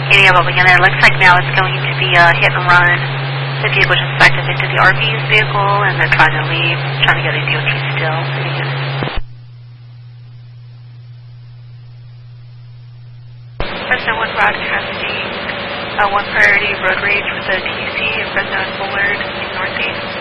area bubbling in there. It looks like now it's going to be a hit and run. The vehicle just backed up into the RV's vehicle, and they're trying to leave, trying to get a DOT still. Fresno 1 broadcasting 1 priority road rage with a TC in Fresno and Bullard in Northeast.